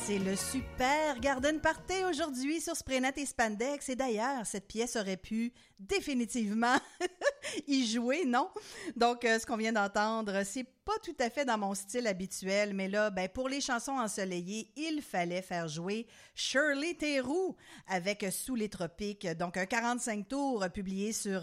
C'est le super Garden Party aujourd'hui sur Spraynet et Spandex. Et d'ailleurs, cette pièce aurait pu définitivement y jouer, non? Donc, ce qu'on vient d'entendre, c'est pas tout à fait dans mon style habituel, mais là, pour les chansons ensoleillées, il fallait faire jouer Shirley Theroux avec Sous les tropiques, donc un 45 tours publié sur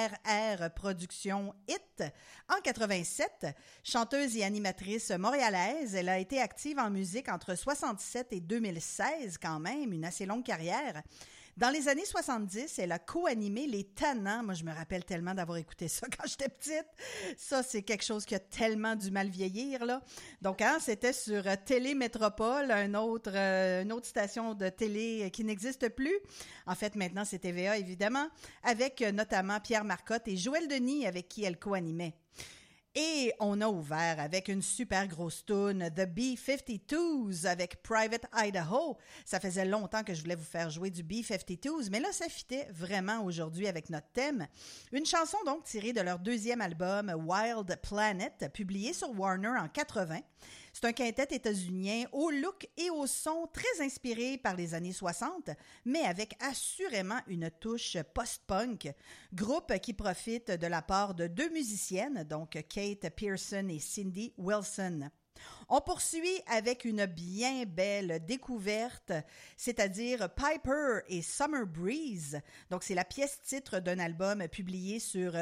RR Productions Hit en 87. Chanteuse et animatrice montréalaise, elle a été active en musique entre 67 et 2016 quand même, une assez longue carrière. Dans les années 70, elle a co-animé Les Tannants. Moi, je me rappelle tellement d'avoir écouté ça quand j'étais petite. Ça, c'est quelque chose qui a tellement du mal vieillir, là. Donc, c'était sur Télémétropole, une autre station de télé qui n'existe plus. En fait, maintenant, c'est TVA, évidemment, avec notamment Pierre Marcotte et Joël Denis, avec qui elle co-animait. Et on a ouvert avec une super grosse toune, The B-52s avec Private Idaho. Ça faisait longtemps que je voulais vous faire jouer du B-52s, mais là, ça fitait vraiment aujourd'hui avec notre thème. Une chanson donc tirée de leur deuxième album, Wild Planet, publié sur Warner en 80. C'est un quintet états-unien au look et au son très inspiré par les années 60, mais avec assurément une touche post-punk. Groupe qui profite de la part de deux musiciennes, donc Kate Pearson et Cindy Wilson. On poursuit avec une bien belle découverte, c'est-à-dire Piper et Summer Breeze. Donc, c'est la pièce titre d'un album publié sur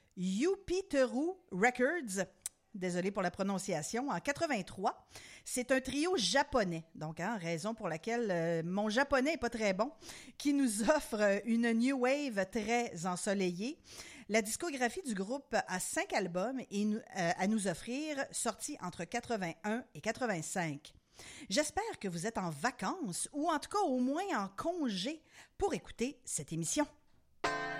Yupiteru Records. Désolé pour la prononciation, en 83. C'est un trio japonais, donc raison pour laquelle mon japonais est pas très bon, qui nous offre une new wave très ensoleillée. La discographie du groupe a 5 albums à nous offrir, sortis entre 81 et 85. J'espère que vous êtes en vacances ou en tout cas au moins en congé pour écouter cette émission.